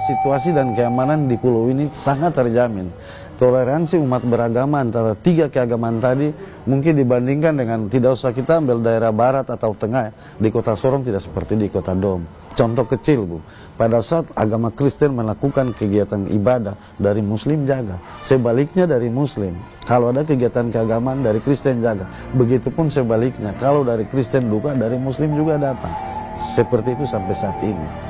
situasi dan keamanan di pulau ini sangat terjamin. Toleransi umat beragama antara tiga keagamaan tadi mungkin dibandingkan dengan, tidak usah kita ambil daerah barat atau tengah, di kota Sorong tidak seperti di kota Dom. Contoh kecil, Bu, pada saat agama Kristen melakukan kegiatan ibadah, dari Muslim jaga. Sebaliknya dari Muslim, kalau ada kegiatan keagamaan dari Kristen jaga. Begitupun sebaliknya, kalau dari Kristen duka, dari Muslim juga datang. Seperti itu sampai saat ini.